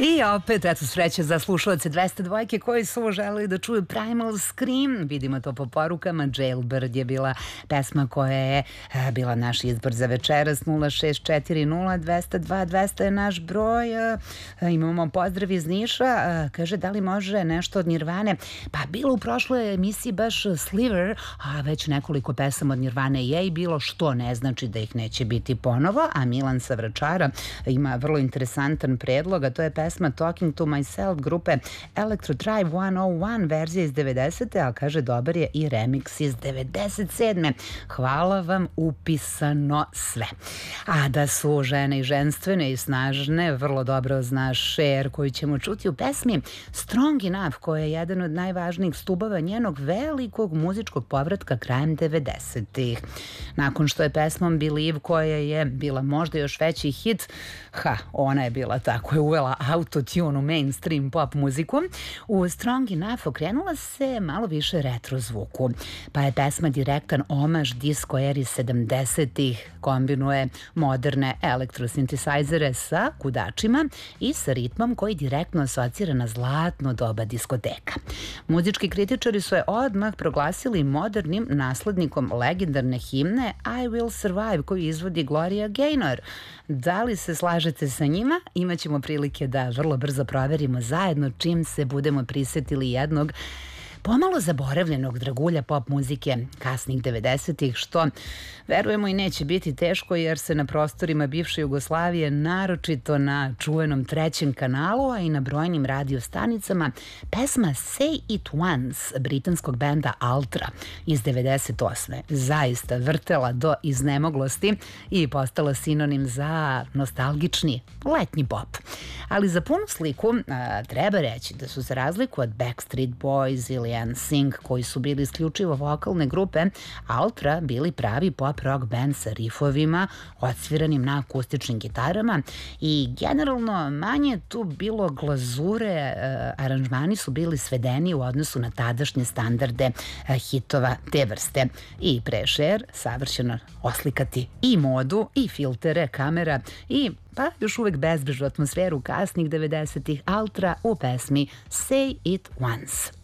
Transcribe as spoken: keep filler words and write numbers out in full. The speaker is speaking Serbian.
I opet, eto, sreća za slušalce dvesta dvojke koji su želeli da čuju Primal Scream. Vidimo to po porukama. Jailbird je bila pesma koja je e, bila naš izbor za večeras. Nula šest četiri nula dvesta dva dvesta je naš broj. E, imamo pozdrav iz Niša. E, kaže, da li može nešto od Nirvane? Pa bilo u prošloj emisiji baš Sliver, a već nekoliko pesama od Nirvane je i bilo, što ne znači da ih neće biti ponovo. A Milan sa Vračara ima vrlo interesantan predlog, a to je pesma Talking to Myself grupe Electro Drive sto jedan, verzija iz devedesete, ali kaže dobar je i remix iz devedeset sedme. Hvala vam, upisano sve. A da su žene i ženstvene i snažne, vrlo dobro zna Cher, koju ćemo čuti u pesmi Strong Enough, koja je jedan od najvažnijih stubova njenog velikog muzičkog povratka krajem devedesetih. Nakon što je pesmom Believe, koja je bila možda još veći hit, ha, ona je bila ta koja je uvela autotune u mainstream pop muziku, u Strong Enough okrenula se malo više retro zvuku, pa je pesma direktan omaž disco eri sedamdesetih, kombinuje moderne elektrosintesajzere sa kudačima i sa ritmom koji direktno asocira na zlatno doba diskoteka. Muzički kritičari su je odmah proglasili modernim naslednikom legendarne himne I Will Survive koju izvodi Gloria Gaynor. Da li se slažete sa njima? Imaćemo prilike da vrlo brzo proverimo zajedno čim se budemo prisetili jednog pomalo zaboravljenog dragulja pop muzike kasnih devedesetih, što verujemo i neće biti teško jer se na prostorima bivše Jugoslavije, naročito na čuvenom trećem kanalu, a i na brojnim radio stanicama, pesma Say It Once britanskog benda Ultra iz devedeset osme zaista vrtela do iznemoglosti i postala sinonim za nostalgični letnji pop. Ali za punu sliku a, treba reći da su za razliku od Backstreet Boys ili N Sync, koji su bili isključivo vokalne grupe, Ultra bili pravi pop rock band sa rifovima odsviranim na akustičnim gitarama i generalno manje tu bilo glazure, e, aranžmani su bili svedeni u odnosu na tadašnje standarde e, hitova te vrste. I pre Cher savršeno oslikati i modu i filtere, kamera i pa još uvek bezbrižnu atmosferu kasnih devedesetih, Ultra u pesmi Say It Once.